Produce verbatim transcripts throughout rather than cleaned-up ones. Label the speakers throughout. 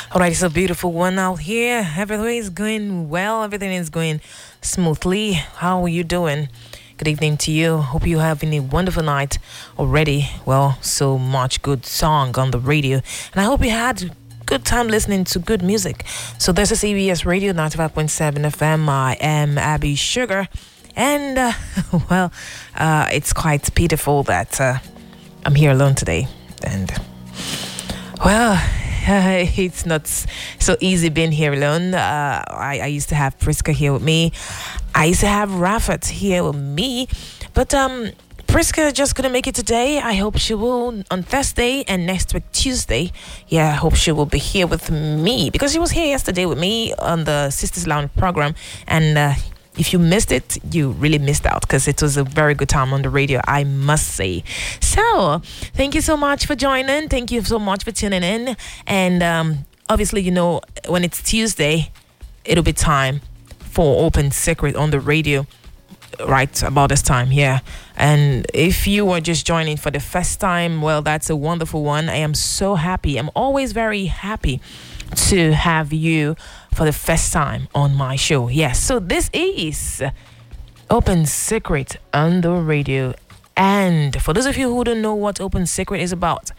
Speaker 1: All right, it's a beautiful one out here. Everything is going well. Everything is going smoothly. How are you doing? Good evening to you. Hope you're having a wonderful night already. Well, so much good song on the radio. And I hope you had good time listening to good music. So this is C B S Radio ninety-five point seven F M. I am Abby Sugar. And, uh, well, uh, it's quite pitiful that uh, I'm here alone today. And, well... Uh, it's not so easy being here alone. Uh, I, I used to have Priska here with me. I used to have Rafat here with me. But um, Priska just couldn't make it today. I hope she will on Thursday and next week Tuesday. Yeah, I hope she will be here with me because she was here yesterday with me on the Sisters Lounge program. And uh, if you missed it, you really missed out because it was a very good time on the radio, I must say. So, thank you so much for joining. Thank you so much for tuning in. And um, obviously, you know, when it's Tuesday, it'll be time for Open Secret on the radio right about this time, yeah. And if you are just joining for the first time, well, that's a wonderful one. I am so happy. I'm always very happy to have you for the first time on my show. Yes, so this is Open Secret on the radio. And for those of you who don't know what Open Secret is about,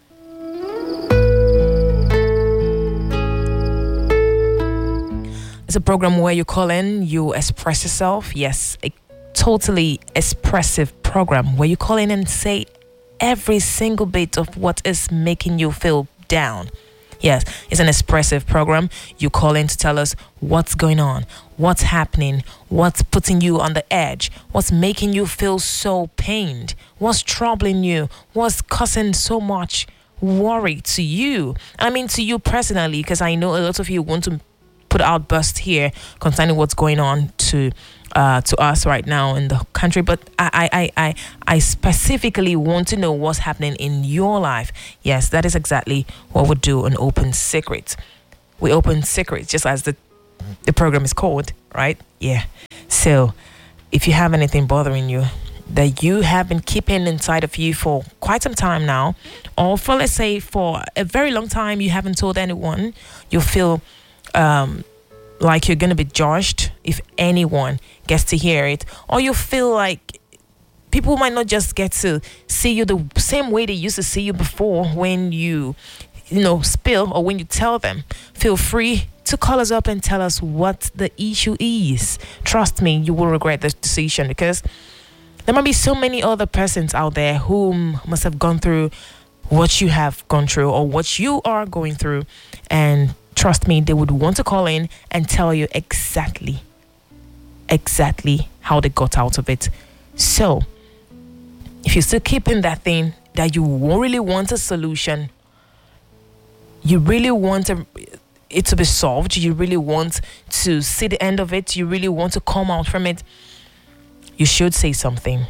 Speaker 1: it's a program where you call in, you express yourself. Yes, a totally expressive program where you call in and say every single bit of what is making you feel down. Yes, it's an expressive program. You call in to tell us what's going on, what's happening, what's putting you on the edge, what's making you feel so pained, what's troubling you, what's causing so much worry to you. I mean, to you personally, because I know a lot of you want to put outbursts here concerning what's going on to uh, to us right now in the country. But I, I, I, I specifically want to know what's happening in your life. Yes, that is exactly what we do on Open Secret. We open secrets, just as the the program is called, right? Yeah. So if you have anything bothering you that you have been keeping inside of you for quite some time now, or for, let's say, for a very long time, you haven't told anyone, you feel um, like you're going to be judged if anyone gets to hear it, or you feel like people might not just get to see you the same way they used to see you before when you, you know, spill or when you tell them, feel free to call us up and tell us what the issue is. Trust me, you will regret this decision because there might be so many other persons out there who must have gone through what you have gone through or what you are going through, and trust me, they would want to call in and tell you exactly, exactly how they got out of it. So, if you're still keeping that thing that you really want a solution, you really want a, it to be solved, you really want to see the end of it, you really want to come out from it, you should say something.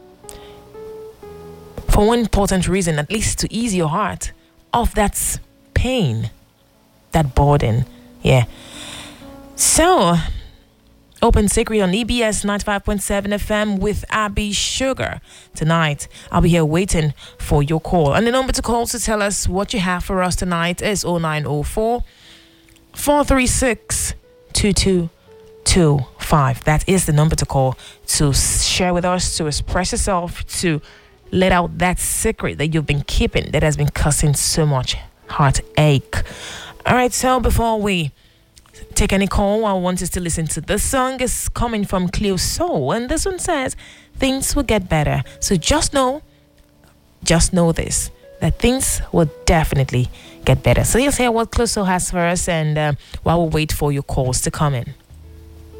Speaker 1: For one important reason, at least to ease your heart of that pain, that burden. Yeah. So, Open Secret on E B S ninety-five point seven F M with Abby Sugar. Tonight, I'll be here waiting for your call. And the number to call to tell us what you have for us tonight is oh nine oh four, four three six, two two two five. That is the number to call to share with us, to express yourself, to let out that secret that you've been keeping that has been causing so much heartache. All right, so before we take any call, I want us to listen to this song. It's coming from Cleo Soul, and this one says, things will get better. So just know, just know this, that things will definitely get better. So let's hear what Cleo Soul has for us, and uh, while we wait for your calls to come in.